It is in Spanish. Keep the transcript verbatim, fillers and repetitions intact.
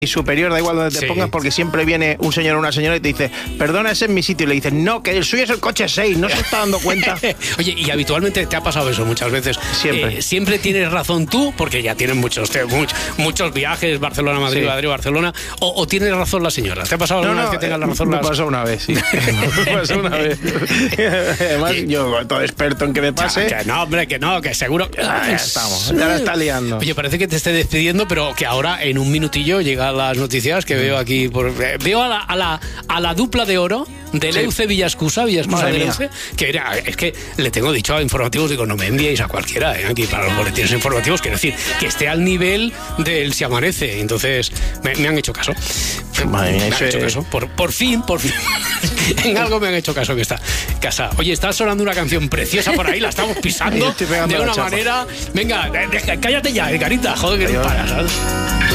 superior, da igual donde te Sí. pongas, porque siempre viene un señor o una señora y te dice, perdona, ese es mi sitio, y le dices, no, que el suyo es el coche seis, no se está dando cuenta. Oye, y habitualmente te ha pasado eso muchas veces. Siempre. Eh, siempre tienes razón tú, porque ya tienes muchos, te- much- muchos viajes, Barcelona-Madrid, Sí. Madrid-Barcelona, o, o tienes razón la señora. ¿Te ha pasado alguna vez que tengas la razón? me las- pasó una vez, sí. Me pasó una vez. Además, yo, todo experto en que me pase, Que no, hombre, que no, que seguro. ah, ya estamos, ya la está liando. Oye, parece que te esté despidiendo, pero que ahora en un minutillo llegan las noticias que veo aquí. Por, eh, veo a la, a, la, a la dupla de oro de Sí. Leuce Villascusa, Villascusa Madre de mía. Leuce, que era, es que le tengo dicho a informativos, digo, no me enviéis a cualquiera eh, aquí para los boletines informativos, quiero decir, que esté al nivel del Si Amanece. Entonces, me, me han hecho caso. Madre mía, me eso han hecho es- caso. Por, por fin, por fin. En algo me han hecho caso que está casa. Oye, está sonando una canción preciosa por ahí, la estamos pisando Yo estoy pegando de la una chapa. manera. Venga, de- de- cállate ya, Edgarita, joder, que no Adiós. paras, ¿sabes?